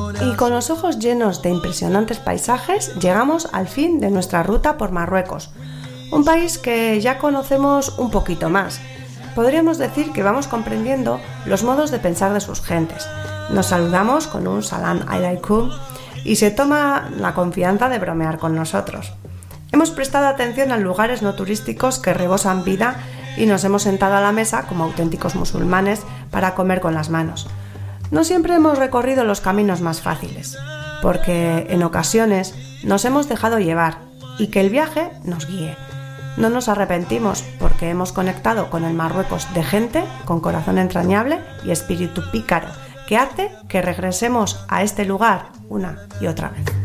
Y con los ojos llenos de impresionantes paisajes, llegamos al fin de nuestra ruta por Marruecos, un país que ya conocemos un poquito más. Podríamos decir que vamos comprendiendo los modos de pensar de sus gentes. Nos saludamos con un salam alaikum y se toma la confianza de bromear con nosotros. Hemos prestado atención a lugares no turísticos que rebosan vida y nos hemos sentado a la mesa como auténticos musulmanes para comer con las manos. No siempre hemos recorrido los caminos más fáciles, porque en ocasiones nos hemos dejado llevar y que el viaje nos guíe. No nos arrepentimos porque hemos conectado con el Marruecos de gente con corazón entrañable y espíritu pícaro, que hace que regresemos a este lugar una y otra vez.